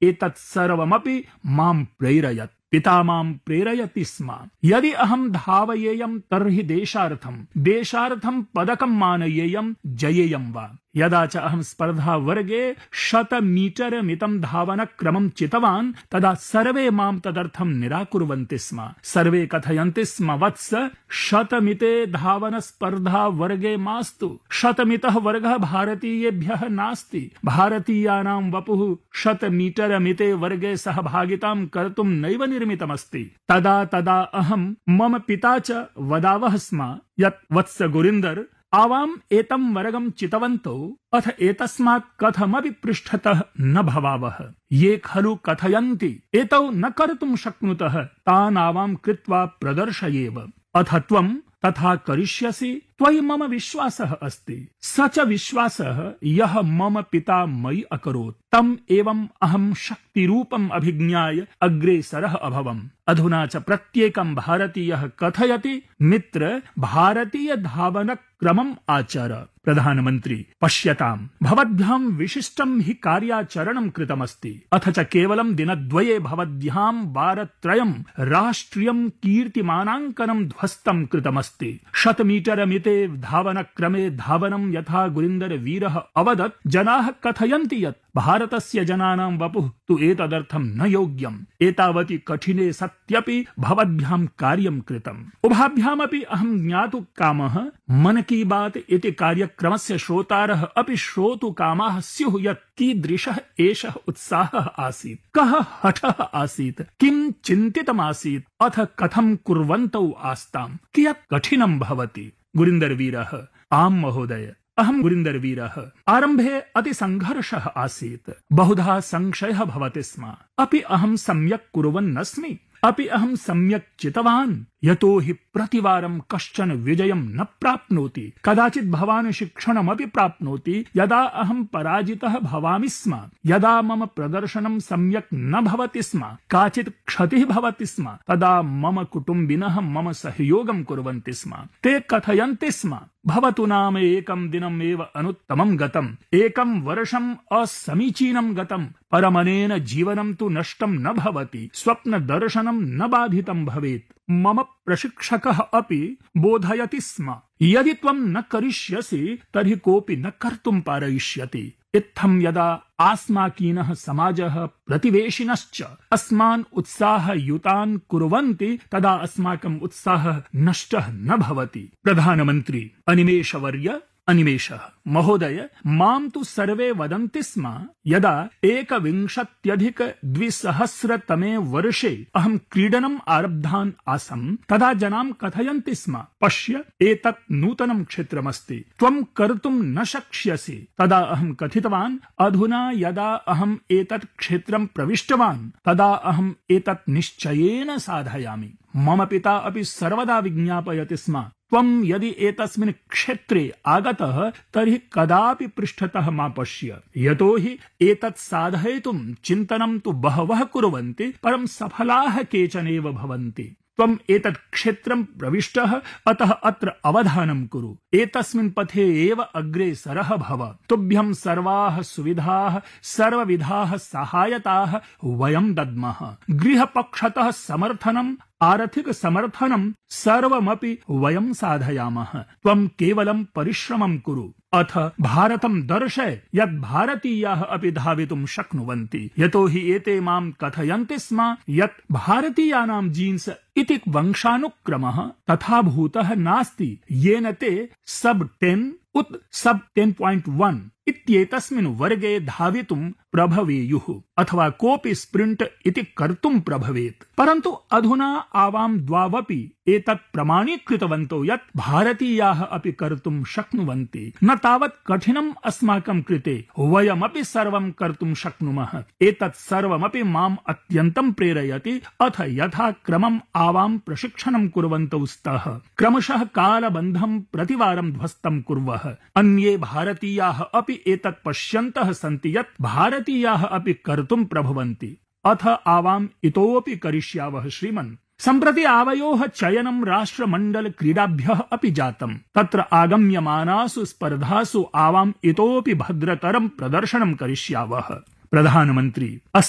एतत् सर्वमपि मां प्रेरयत्। पिता मां प्रेरयति स्म। यदि अहं धावयेयं तर्हि देशार्थं पदकं मानयेयं, जयेयं वा। यदा च अहं स्पर्धा वर्गे 100 मीटर मितं धावनक्रमं चितवान् तदा सर्वे मां तदर्थं निराकुर्वन्ति स्म। सर्वे कथयन्ति स्म, वत्स 100 मिते धावन स्पर्धा वर्गे मास्तु। 100 मितः वर्गः भारतीयेभ्यः नास्ति। भारतीयानां वपुः 100 मीटर मिते वर्गे सहभागितां कर्तुं नैव निर्मितमस्ति। तदा अहं मम पिता च वदावः स्म यत् वत्स गुरिन्दर, आवाम् एतं वर्गं चितवन्तौ, अथ एतस्मात् कथमपि पृष्ठतः न भवावः। ये खलु कथयन्ति एतौ न कर्तुं शक्नुतः, तान् आवां कृत्वा प्रदर्शयेव। अथ त्वं तथा करिष्यसि, त्वयि मम विश्वासः अस्ति। स च विश्वासः यः मम पिता मयि अकरोत्, तम् एवम् अहं शक्तिरूपम् अभिज्ञाय अग्रेसरः अभवम्। अधुना च प्रत्येकं भारतीयः कथयति, मित्र, भारतीय धावनक्रमम् आचर। प्रधानमन्त्री, पश्यताम्, भवद्भ्यां विशिष्टं हि कार्याचरणं कृतमस्ति। अथ च केवलं दिनद्वये भवद्भ्यां वारत्रयं राष्ट्रियं कीर्तिमानाङ्कनं ध्वस्तं कृतमस्ति। 100 मीटर मिते धावनक्रमे धावनं यथा गुरिन्दर वीरः अवदत्, जनाः कथयन्ति यत् भारतस्य जनानां वपुः तु एतदर्थं न योग्यम्। एतावति कठिने सत्यपि भवद्भ्यां कार्यं कृतम्। उभाभ्यामपि अहं ज्ञातुं कामः, मन की बात इति कार्यक्रमस्य श्रोतारः अपि श्रोतुकामाः स्युः यत् कीदृशः एषः उत्साहः आसीत्, कः हठः आसीत्, किं चिन्तितमासीत्, अथ कथं कुर्वन्तौ आस्ताम्, कियत् कठिनं भवति। गुरिन्दर वीरः, आम् महोदय, अहं गुरिन्दर वीरः। आरम्भे अतिसङ्घर्षः आसीत्, बहुधा संशयः भवति स्म। अपि अहं सम्यक् कुर्वन्नस्मि, अपि अहं सम्यक् चितवान्। यतो हि प्रतिवारं कश्चन विजयं न प्राप्नोति, कदाचित् भवान् शिक्षणमपि प्राप्नोति। यदा अहं पराजितः भवामि स्म, यदा मम प्रदर्शनं सम्यक् न भवति स्म, काचित् क्षतिः भवति स्म, तदा मम कुटुम्बिनः मम सहयोगं कुर्वन्ति स्म। ते कथयन्ति स्म, भवतु नाम एकं दिनम् एव अनुत्तमं गतम्, एकं वर्षम् असमीचीनं गतम्, परमनेन जीवनं तु नष्टं न भवति, स्वप्नदर्शनं न बाधितं भवेत्। मम प्रशिक्षकः अपि बोधयति स्म, यदि त्वं न करिष्यसि तर्हि कोऽपि न कर्तुं पारयिष्यति। इत्थं यदा आस्माकीनः समाजः प्रतिवेशिनश्च अस्मान् उत्साहयुतान् कुर्वन्ति, तदा अस्माकं उत्साहः नष्टः न भवति। प्रधानमन्त्री, अनिमेषः महोदय, मां तु सर्वे वदन्ति स्म, यदा 21,200 वर्षे अहं क्रीडनम् आरब्धान् आसम्, तदा जनां कथयन्ति स्म, पश्य, एतत् नूतनं क्षेत्रमस्ति, त्वं कर्तुं न शक्ष्यसि। तदा अहं कथितवान्, अधुना यदा अहम् एतत् क्षेत्रं प्रविष्टवान्, तदा अहम् एतत् निश्चयेन साधयामि। मम पिता अपि सर्वदा विज्ञापयति स्म, त्वं यदि एतस्मिन् क्षेत्रे आगतः तर्हि कदापि पृष्ठतः मा पश्य। यतो हि एतत् साधयितुं चिन्तनं तु बहवः कुर्वन्ति, परं सफलाः केचनैव भवन्ति। त्वम् एतत् क्षेत्रं प्रविष्टः, अतः अत्र अवधानं कुरु, एतस्मिन् पथे एव अग्रेसरः भव। तुभ्यं सर्वाः सुविधाः, सर्वविधाः सहायताः वयं दद्मः। गृहपक्षतः समर्थनम्, आर्थिक समर्थनं सर्वमपि वयं साधयामः। त्वं केवलं परिश्रमं कुरु, अथ भारतं दर्शय यत् भारतीयाः अपि धावितुं शक्नुवन्ति। यतो हि एते मां कथयन्ति स्म यत् भारतीयानां जीन्स् इति वंशानुक्रमः तथा भूतः नास्ति, येन ते सब 10 उत सब 10.1 इत्येतस्मिन् वर्गे धावितुं प्रभवेयुः, अथवा कोऽपि स्प्रिंट इति कर्तुं प्रभवेत्। परन्तु अधुना आवां द्वावपि एतत् प्रमाणीकृतवन्तौ यत् भारतीयाः अपि कर्तुं शक्नुवन्ति। न तावत् कठिनम् अस्माकं कृते, वयमपि सर्वं कर्तुं शक्नुमः। एतत् सर्वमपि माम् अत्यन्तं प्रेरयति। अथ यथा क्रमम् आवां प्रशिक्षणं कुर्वन्तौ स्तः, क्रमशः कालबन्धं प्रतिवारं ध्वस्तं कुर्वः। अन्ये भारतीयाः अपि एतत् पश्यन्तः सन्ति यत् भारतीयाः अपि कर्तुं प्रभवन्ति। अथ आवाम् इतोऽपि करिष्यावः श्रीमन्। सम्प्रति आवयोः चयनं राष्ट्रमण्डल क्रीडाभ्यः अपि जातम्। तत्र आगम्यमानासु स्पर्धासु आवाम् इतोऽपि भद्रतरं प्रदर्शनं करिष्यावः। प्रधानमन्त्री,